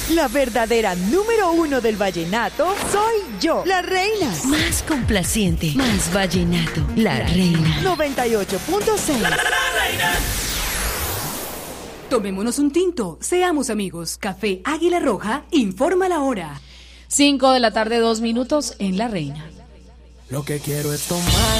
La verdadera número uno del vallenato soy yo, la reina. Más complaciente, más vallenato, la reina. 98.6. La reina. Tomémonos un tinto, seamos amigos. Café Águila Roja informa la hora. 5 de la tarde, 2 minutos en La Reina. Lo que quiero es tomar